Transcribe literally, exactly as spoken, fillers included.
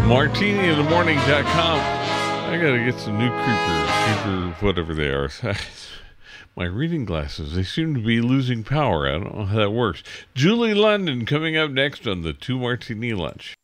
martini in the morning dot com. I gotta get some new creeper, creeper, whatever they are. My reading glasses, they seem to be losing power. I don't know how that works. Julie London coming up next on the Two Martini Lunch.